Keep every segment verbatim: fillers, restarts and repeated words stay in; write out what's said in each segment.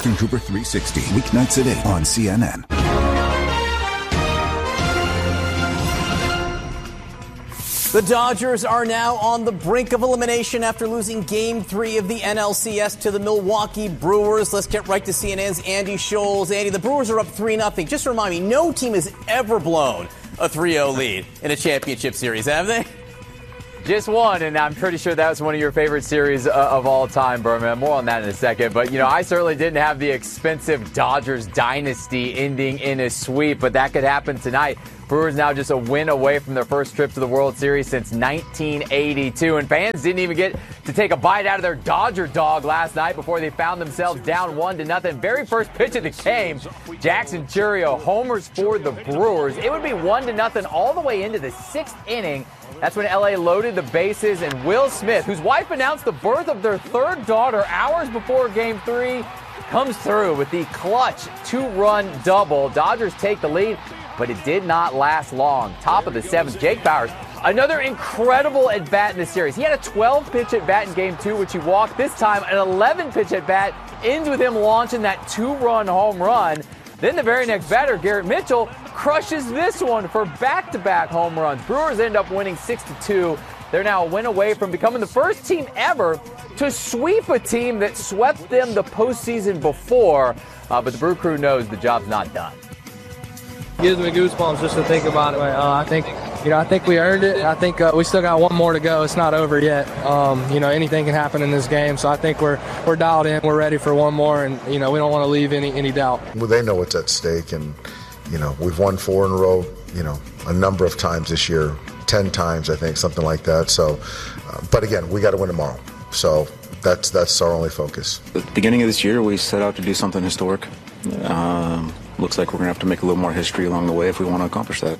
Trooper three sixty, weeknights at eight on C N N. The Dodgers are now on the brink of elimination after losing Game three of the N L C S to the Milwaukee Brewers. Let's get right to C N N's Andy Scholes. Andy, the Brewers are up three nothing. Just remind me, no team has ever blown a three oh lead in a championship series, have they? Just one, and I'm pretty sure that was one of your favorite series uh, of all time, Berman. More on that in a second. But, you know, I certainly didn't have the expensive Dodgers dynasty ending in a sweep, but that could happen tonight. Brewers now just a win away from their first trip to the World Series since nineteen eighty-two. And fans didn't even get to take a bite out of their Dodger dog last night before they found themselves down one to nothing. Very first pitch of the game, Jackson Chourio homers for the Brewers. It would be one to nothing all the way into the sixth inning. That's when L A loaded the bases, and Will Smith, whose wife announced the birth of their third daughter hours before Game three, comes through with the clutch two-run double. Dodgers take the lead, but it did not last long. Top of the seventh, Jake Bauers, another incredible at-bat in the series. He had a twelve-pitch at-bat in Game two, which he walked. This time, an eleven-pitch at-bat ends with him launching that two-run home run. Then the very next batter, Garrett Mitchell, crushes this one for back-to-back home runs. Brewers end up winning six to two. They're now a win away from becoming the first team ever to sweep a team that swept them the postseason before. Uh, but the Brew Crew knows the job's not done. Gives me goosebumps just to think about it. Uh, I think, you know, I think we earned it. I think uh, we still got one more to go. It's not over yet. Um, you know, anything can happen in this game. So I think we're we're dialed in. We're ready for one more, and you know, we don't want to leave any any doubt. Well, they know what's at stake, and you know, we've won four in a row. You know, a number of times this year, ten times I think, something like that. So, uh, but again, we got to win tomorrow. So that's that's our only focus. At the beginning of this year, we set out to do something historic. Um, looks like we're going to have to make a little more history along the way if we want to accomplish that.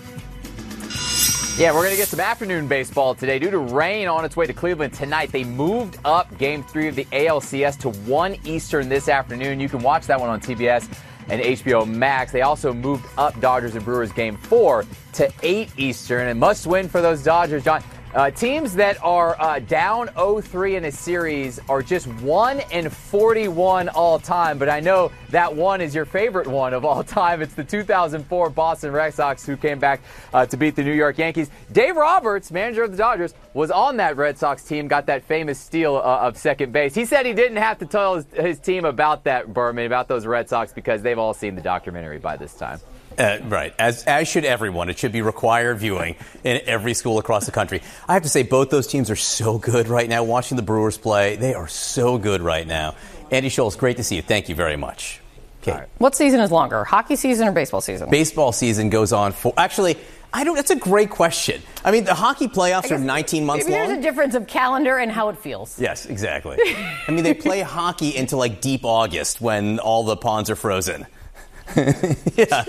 Yeah, we're going to get some afternoon baseball today. Due to rain on its way to Cleveland tonight, they moved up Game three of the A L C S to one Eastern this afternoon. You can watch that one on T B S and H B O Max. They also moved up Dodgers and Brewers Game four to eight Eastern. And must win for those Dodgers, John. Uh, teams that are uh, down oh three in a series are just one and forty-one all time. But I know that one is your favorite one of all time. It's the two thousand four Boston Red Sox who came back uh, to beat the New York Yankees. Dave Roberts, manager of the Dodgers, was on that Red Sox team, got that famous steal uh, of second base. He said he didn't have to tell his, his team about that, Berman, about those Red Sox, because they've all seen the documentary by this time. Uh, right, as as should everyone. It should be required viewing in every school across the country. I have to say, both those teams are so good right now. Watching the Brewers play, they are so good right now. Andy Scholes, great to see you. Thank you very much. Okay. Right. What season is longer, hockey season or baseball season? Baseball season goes on for actually. I don't. That's a great question. I mean, the hockey playoffs are nineteen months maybe long. There's a difference of calendar and how it feels. Yes, exactly. I mean, they play hockey into like deep August when all the ponds are frozen. Yeah.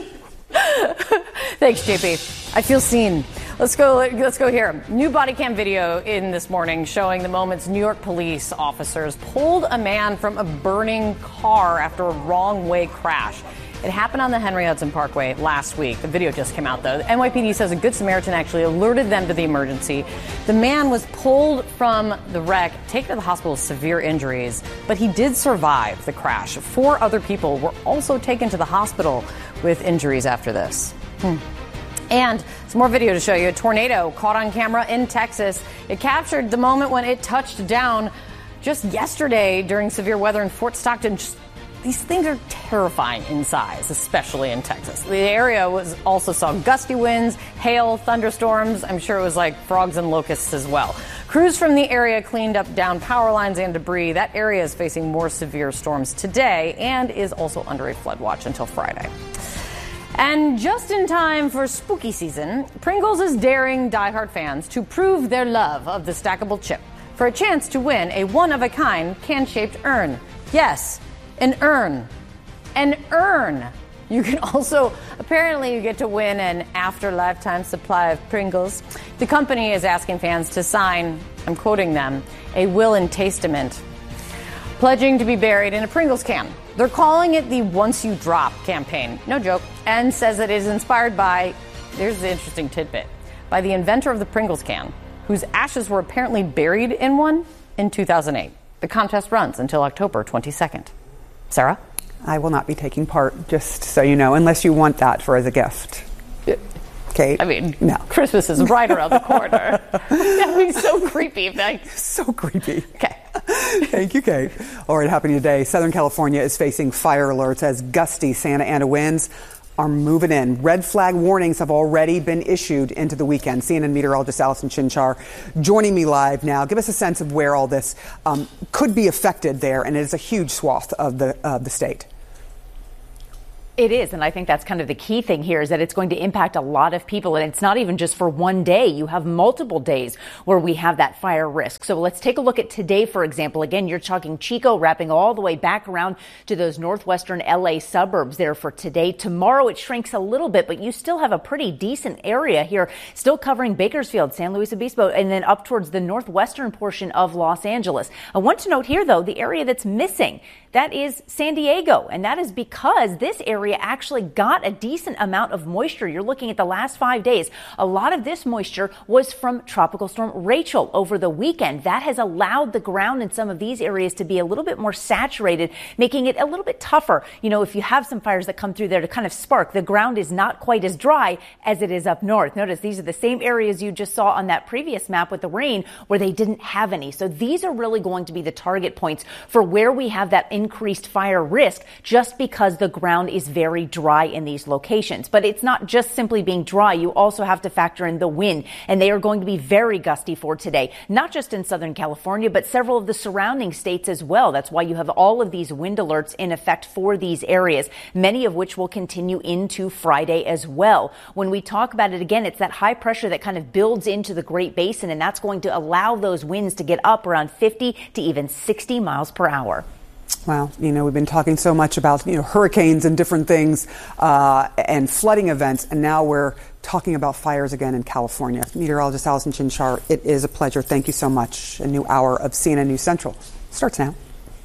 Thanks, J P. I feel seen. Let's go. Let's go here. New body cam video in this morning showing the moments New York police officers pulled a man from a burning car after a wrong way crash. It happened on the Henry Hudson Parkway last week. The video just came out, though. The N Y P D says a Good Samaritan actually alerted them to the emergency. The man was pulled from the wreck, taken to the hospital with severe injuries, but he did survive the crash. Four other people were also taken to the hospital with injuries after this. Hmm. And some more video to show you. A tornado caught on camera in Texas. It captured the moment when it touched down just yesterday during severe weather in Fort Stockton. Just These things are terrifying in size, especially in Texas. The area was also saw gusty winds, hail, thunderstorms. I'm sure it was like frogs and locusts as well. Crews from the area cleaned up down power lines and debris. That area is facing more severe storms today and is also under a flood watch until Friday. And just in time for spooky season, Pringles is daring diehard fans to prove their love of the stackable chip for a chance to win a one-of-a-kind can-shaped urn. Yes, an urn. An urn. You can also, apparently you get to win an after-lifetime supply of Pringles. The company is asking fans to sign, I'm quoting them, a will and testament, pledging to be buried in a Pringles can. They're calling it the Once You Drop campaign. No joke. And says that it is inspired by, there's the interesting tidbit, by the inventor of the Pringles can, whose ashes were apparently buried in one in two thousand eight. The contest runs until October twenty-second. Sarah? I will not be taking part, just so you know, unless you want that for as a gift. Kate? I mean, no. Christmas is right around the corner. That would be so creepy. Like, so creepy. Okay. Thank you, Kate. All right, happening today, Southern California is facing fire alerts as gusty Santa Ana winds are moving in. Red flag warnings have already been issued into the weekend. C N N meteorologist Allison Chinchar joining me live now. Give us a sense of where all this um, could be affected there, and it is a huge swath of the uh, the state. It is, and I think that's kind of the key thing here is that it's going to impact a lot of people, and it's not even just for one day. You have multiple days where we have that fire risk. So let's take a look at today, for example. Again, you're talking Chico, wrapping all the way back around to those northwestern L A suburbs there for today. Tomorrow it shrinks a little bit, but you still have a pretty decent area here, still covering Bakersfield, San Luis Obispo, and then up towards the northwestern portion of Los Angeles. I want to note here, though, the area that's missing, that is San Diego, and that is because this area actually got a decent amount of moisture. You're looking at the last five days. A lot of this moisture was from Tropical Storm Rachel over the weekend. That has allowed the ground in some of these areas to be a little bit more saturated, making it a little bit tougher. You know, if you have some fires that come through there to kind of spark, the ground is not quite as dry as it is up north. Notice these are the same areas you just saw on that previous map with the rain where they didn't have any. So these are really going to be the target points for where we have that increased fire risk, just because the ground is very dry in these locations. But it's not just simply being dry. You also have to factor in the wind, and they are going to be very gusty for today, not just in Southern California, but several of the surrounding states as well. That's why you have all of these wind alerts in effect for these areas, many of which will continue into Friday as well. When we talk about it again, it's that high pressure that kind of builds into the Great Basin, and that's going to allow those winds to get up around fifty to even sixty miles per hour. Well, you know, we've been talking so much about, you know, hurricanes and different things uh, and flooding events, and now we're talking about fires again in California. Meteorologist Allison Chinchar, it is a pleasure. Thank you so much. A new hour of C N N News Central starts now.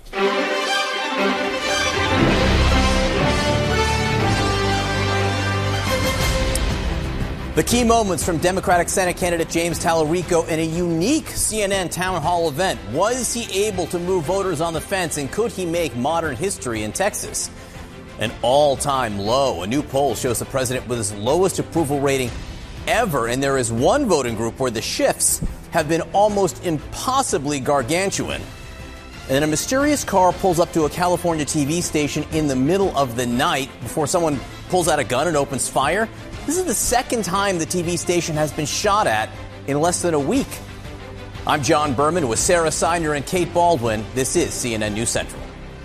The key moments from Democratic Senate candidate James Tallarico in a unique C N N town hall event. Was he able to move voters on the fence, and could he make modern history in Texas? An all-time low. A new poll shows the president with his lowest approval rating ever, and there is one voting group where the shifts have been almost impossibly gargantuan. And then a mysterious car pulls up to a California T V station in the middle of the night before someone pulls out a gun and opens fire. This is the second time the T V station has been shot at in less than a week. I'm John Berman with Sarah Seiner and Kate Baldwin. This is C N N News Central.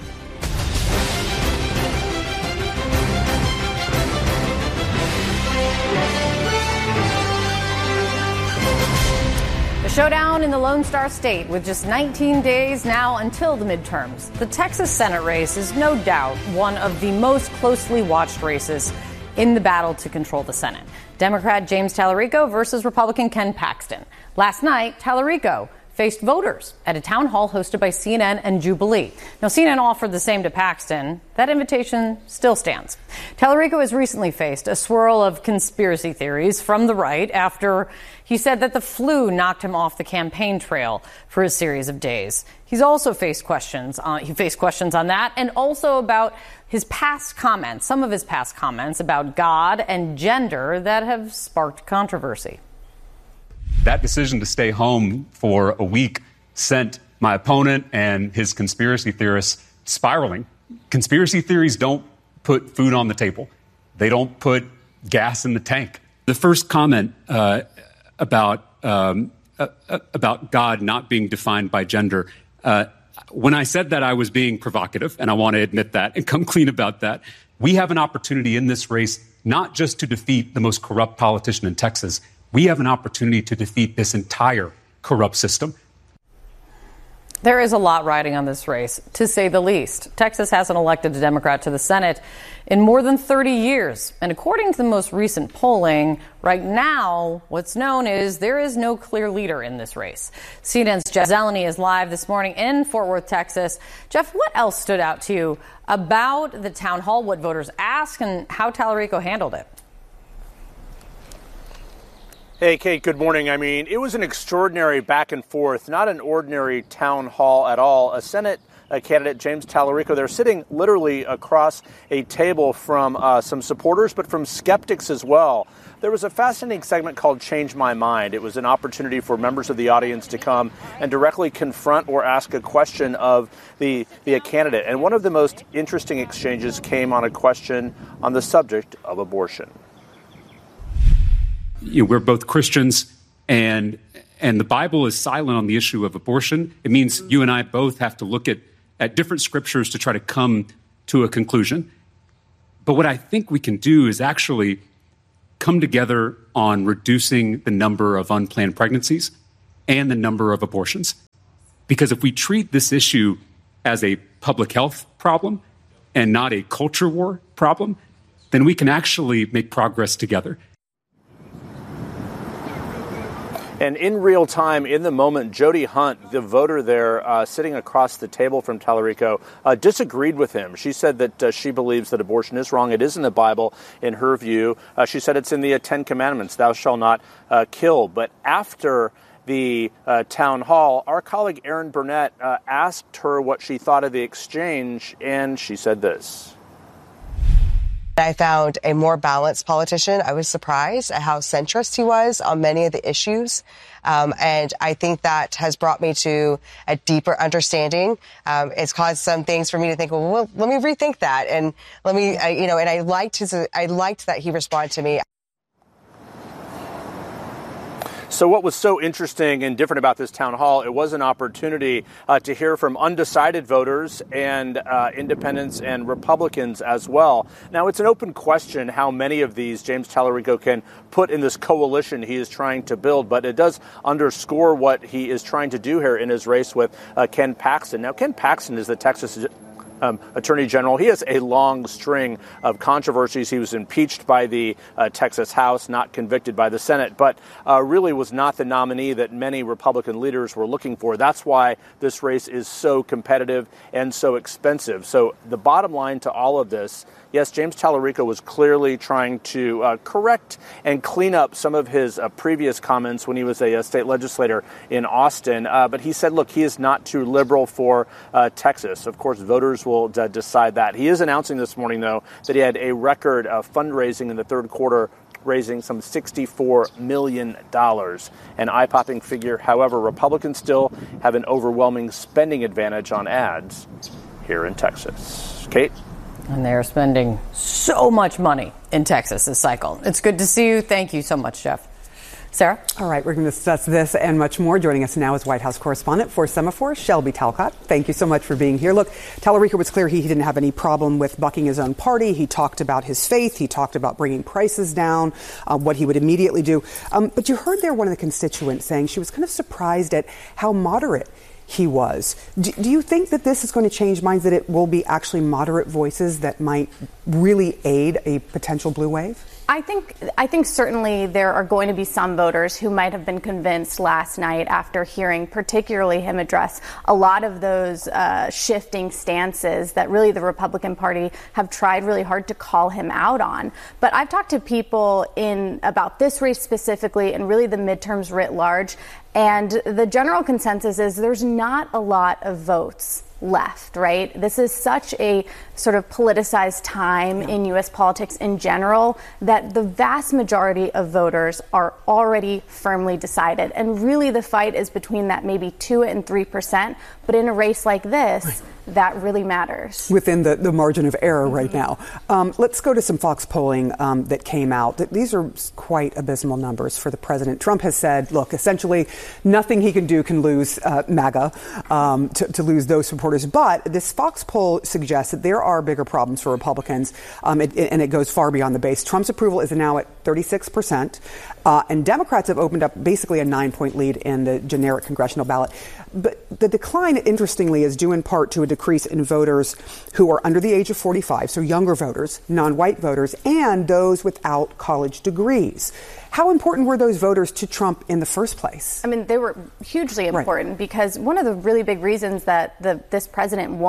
The showdown in the Lone Star State with just nineteen days now until the midterms. The Texas Senate race is no doubt one of the most closely watched races in the battle to control the Senate. Democrat James Tallarico versus Republican Ken Paxton. Last night, Tallarico faced voters at a town hall hosted by C N N and Jubilee. Now, C N N offered the same to Paxton. That invitation still stands. Tallarico has recently faced a swirl of conspiracy theories from the right after he said that the flu knocked him off the campaign trail for a series of days. He's also faced questions on, he faced questions on that, and also about his past comments, some of his past comments about God and gender that have sparked controversy. That decision to stay home for a week sent my opponent and his conspiracy theorists spiraling. Conspiracy theories don't put food on the table. They don't put gas in the tank. The first comment uh, about um, uh, about God not being defined by gender, uh, when I said that, I was being provocative, and I want to admit that and come clean about that. We have an opportunity in this race not just to defeat the most corrupt politician in Texas. We have an opportunity to defeat this entire corrupt system. There is a lot riding on this race, to say the least. Texas hasn't elected a Democrat to the Senate in more than thirty years. And according to the most recent polling, right now, what's known is there is no clear leader in this race. C N N's Jeff Zeleny is live this morning in Fort Worth, Texas. Jeff, what else stood out to you about the town hall, what voters asked, and how Tallarico handled it? Hey, Kate, good morning. I mean, it was an extraordinary back and forth, not an ordinary town hall at all. A Senate uh, candidate James Tallarico. They're sitting literally across a table from uh, some supporters, but from skeptics as well. There was a fascinating segment called Change My Mind. It was an opportunity for members of the audience to come and directly confront or ask a question of the, the candidate. And one of the most interesting exchanges came on a question on the subject of abortion. You know, we're both Christians, and and the Bible is silent on the issue of abortion. It means you and I both have to look at, at different scriptures to try to come to a conclusion. But what I think we can do is actually come together on reducing the number of unplanned pregnancies and the number of abortions. Because if we treat this issue as a public health problem and not a culture war problem, then we can actually make progress together. And in real time, in the moment, Jody Hunt, the voter there uh, sitting across the table from Tallarico, uh, disagreed with him. She said that uh, she believes that abortion is wrong. It is in the Bible, in her view. Uh, she said it's in the uh, Ten Commandments, thou shalt not uh, kill. But after the uh, town hall, our colleague Erin Burnett uh, asked her what she thought of the exchange, and she said this. I found a more balanced politician. I was surprised at how centrist he was on many of the issues. Um, and I think that has brought me to a deeper understanding. Um, it's caused some things for me to think, well, well let me rethink that. And let me, uh, you know, and I liked his, I liked that he responded to me. So what was so interesting and different about this town hall, it was an opportunity uh, to hear from undecided voters and uh, independents and Republicans as well. Now, it's an open question how many of these James Tallarico can put in this coalition he is trying to build, but it does underscore what he is trying to do here in his race with uh, Ken Paxton. Now, Ken Paxton is the Texas Um, Attorney General. He has a long string of controversies. He was impeached by the uh, Texas House, not convicted by the Senate, but uh, really was not the nominee that many Republican leaders were looking for. That's why this race is so competitive and so expensive. So the bottom line to all of this, yes, James Tallarico was clearly trying to uh, correct and clean up some of his uh, previous comments when he was a, a state legislator in Austin. Uh, but he said, look, he is not too liberal for uh, Texas. Of course, voters will uh, decide that. He is announcing this morning, though, that he had a record uh, fundraising in the third quarter, raising some sixty-four million dollars, an eye-popping figure. However, Republicans still have an overwhelming spending advantage on ads here in Texas. Kate? And they're spending so much money in Texas this cycle. It's good to see you. Thank you so much, Jeff. Sarah? All right, we're going to discuss this and much more. Joining us now is White House correspondent for Semaphore, Shelby Talcott. Thank you so much for being here. Look, Tallarico was clear he didn't have any problem with bucking his own party. He talked about his faith. He talked about bringing prices down, uh, what he would immediately do. Um, but you heard there one of the constituents saying she was kind of surprised at how moderate he was. Do, do you think that this is going to change minds, that it will be actually moderate voices that might really aid a potential blue wave? I think I think certainly there are going to be some voters who might have been convinced last night after hearing particularly him address a lot of those uh, shifting stances that really the Republican Party have tried really hard to call him out on. But I've talked to people in about this race specifically and really the midterms writ large, and the general consensus is there's not a lot of votes left, right? This is such a sort of politicized time in U S politics in general that the vast majority of voters are already firmly decided. And really the fight is between that maybe two and three percent. But in a race like this, right, that really matters. Within the, the margin of error mm-hmm. right now. Um, let's go to some Fox polling um, that came out. These are quite abysmal numbers for the president. Trump has said, look, essentially nothing he can do can lose uh, MAGA, um, to, to lose those supporters. But this Fox poll suggests that there are bigger problems for Republicans, um, it, it, and it goes far beyond the base. Trump's approval is now at thirty-six percent, uh, and Democrats have opened up basically a nine-point lead in the generic congressional ballot. But the decline, interestingly, is due in part to a decrease in voters who are under the age of forty-five, so younger voters, non-white voters, and those without college degrees. How important were those voters to Trump in the first place? I mean, they were hugely important, right, because one of the really big reasons that the, this president won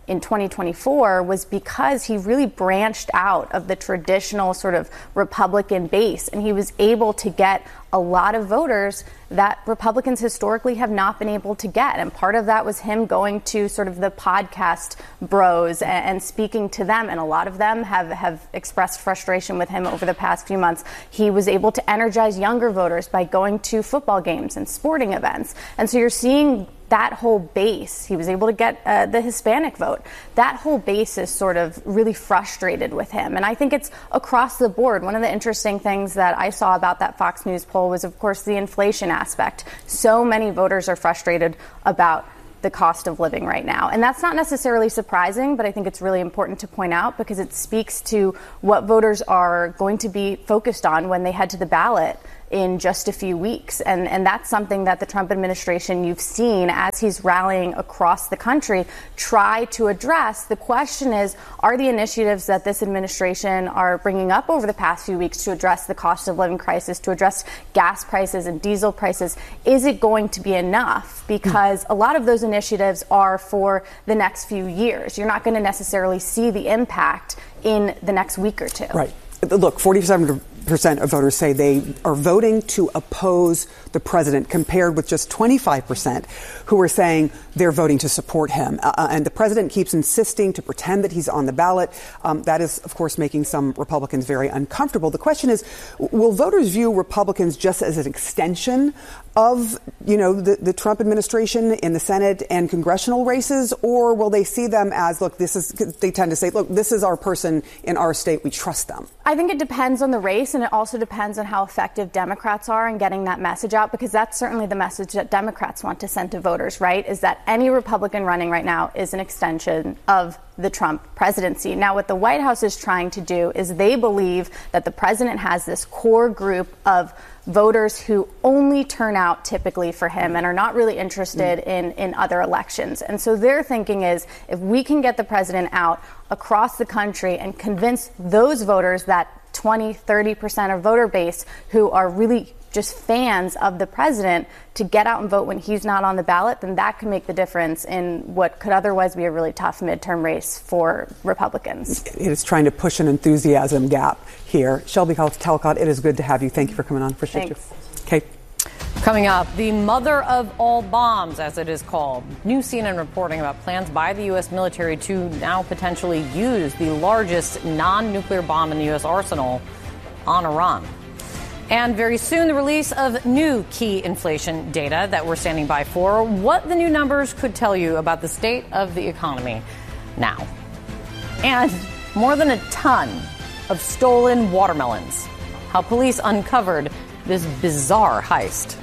in twenty twenty-four was because he really branched out of the traditional sort of Republican base, and he was able to get a lot of voters that Republicans historically have not been able to get. And part of that was him going to sort of the podcast bros and, and speaking to them. And a lot of them have, have expressed frustration with him over the past few months. He was able to energize younger voters by going to football games and sporting events. And so you're seeing that whole base. He was able to get uh, the Hispanic vote. That whole base is sort of really frustrated with him. And I think it's across the board. One of the interesting things that I saw about that Fox News poll was, of course, the inflation aspect. So many voters are frustrated about the cost of living right now. And that's not necessarily surprising, but I think it's really important to point out because it speaks to what voters are going to be focused on when they head to the ballot in just a few weeks. And, and that's something that the Trump administration, you've seen as he's rallying across the country, try to address. The question is, are the initiatives that this administration are bringing up over the past few weeks to address the cost of living crisis, to address gas prices and diesel prices, is it going to be enough? Because a lot of those initiatives are for the next few years. You're not going to necessarily see the impact in the next week or two. Right. Look, forty-seven percent of voters say they are voting to oppose the president, compared with just twenty-five percent who are saying they're voting to support him. Uh, and the president keeps insisting to pretend that he's on the ballot. Um, that is, of course, making some Republicans very uncomfortable. The question is, will voters view Republicans just as an extension of, you know, the, the Trump administration in the Senate and congressional races, or will they see them as, look, this is, they tend to say, look, this is our person in our state, we trust them? I think it depends on the race, and it also depends on how effective Democrats are in getting that message out, because that's certainly the message that Democrats want to send to voters, right, is that any Republican running right now is an extension of the Trump presidency. Now, what the White House is trying to do is they believe that the president has this core group of voters who only turn out typically for him and are not really interested in, in other elections. And so their thinking is, if we can get the president out across the country and convince those voters, that twenty, thirty percent of voter base who are really just fans of the president, to get out and vote when he's not on the ballot, then that can make the difference in what could otherwise be a really tough midterm race for Republicans. It is trying to push an enthusiasm gap here. Shelby Talcott, it is good to have you. Thank you for coming on. Appreciate you. Kate. Coming up, the mother of all bombs, as it is called. New C N N reporting about plans by the U S military to now potentially use the largest non-nuclear bomb in the U S arsenal on Iran. And very soon, the release of new key inflation data that we're standing by for. What the new numbers could tell you about the state of the economy now. And more than a ton of stolen watermelons. How police uncovered this bizarre heist.